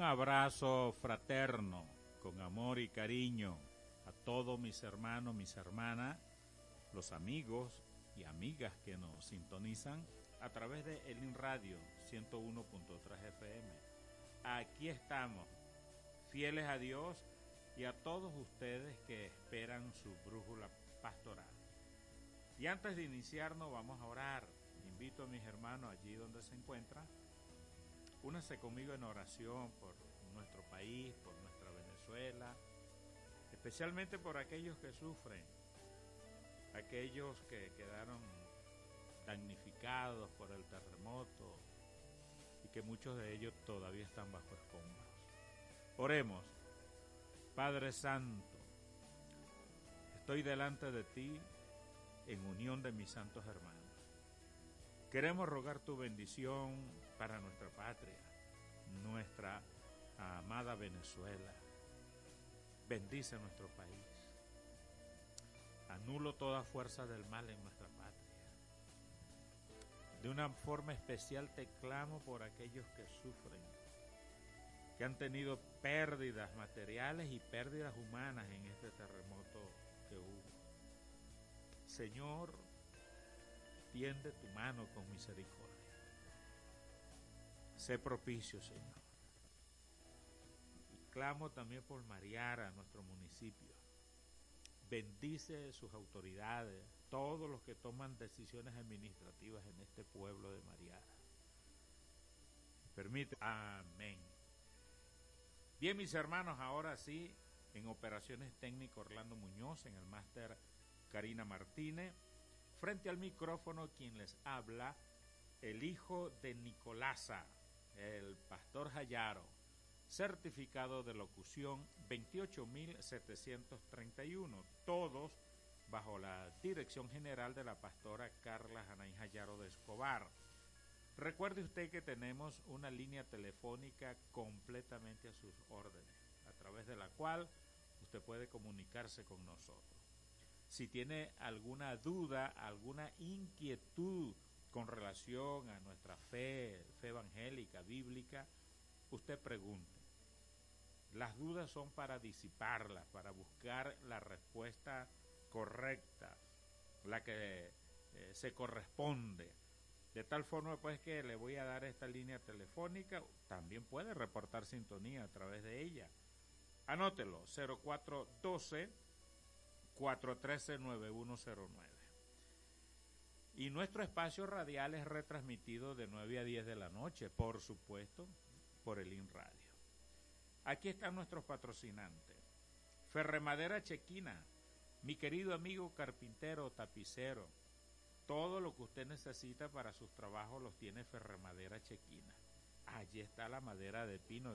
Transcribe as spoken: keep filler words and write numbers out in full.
abrazo fraterno, con amor y cariño, a todos mis hermanos, mis hermanas, los amigos y amigas que nos sintonizan a través de Elin Radio ciento uno punto tres F M. Aquí estamos, fieles a Dios y a todos ustedes que esperan su brújula pastoral. Y antes de iniciarnos vamos a orar. Invito a mis hermanos allí donde se encuentran, únanse conmigo en oración por nuestro país, por nuestra Venezuela, especialmente por aquellos que sufren, aquellos que quedaron damnificados por el terremoto y que muchos de ellos todavía están bajo escombros. Oremos. Padre Santo, estoy delante de ti en unión de mis santos hermanos. Queremos rogar tu bendición para nuestra patria, nuestra amada Venezuela. Bendice nuestro país. Anulo toda fuerza del mal en nuestra patria. De una forma especial te clamo por aquellos que sufren, que han tenido pérdidas materiales y pérdidas humanas en este terremoto que hubo. Señor, tiende tu mano con misericordia. Sé propicio, Señor. Y clamo también por Mariara, nuestro municipio. Bendice sus autoridades, todos los que toman decisiones administrativas en este pueblo de Mariara. Permite. Amén. Bien, mis hermanos, ahora sí, en operaciones técnicas Orlando Muñoz, en el máster Karina Martínez. Frente al micrófono, quien les habla, el hijo de Nicolasa, el pastor Jayaro, certificado de locución veintiocho mil setecientos treinta y uno, todos bajo la dirección general de la pastora Carla Janay Jayaro de Escobar. Recuerde usted que tenemos una línea telefónica completamente a sus órdenes, a través de la cual usted puede comunicarse con nosotros. Si tiene alguna duda, alguna inquietud con relación a nuestra fe, fe evangélica, bíblica, usted pregunte. Las dudas son para disiparlas, para buscar la respuesta correcta, la que eh, se corresponde. De tal forma pues que le voy a dar esta línea telefónica, también puede reportar sintonía a través de ella. Anótelo, cero cuatro uno dos, cuatro uno tres, nueve uno cero nueve. Y nuestro espacio radial es retransmitido de nueve a diez de la noche, por supuesto, por el Elin Radio. Aquí están nuestros patrocinantes. Ferremadera Chequina, mi querido amigo carpintero, tapicero, todo lo que usted necesita para sus trabajos los tiene Ferremadera Chequina. Allí está la madera de pino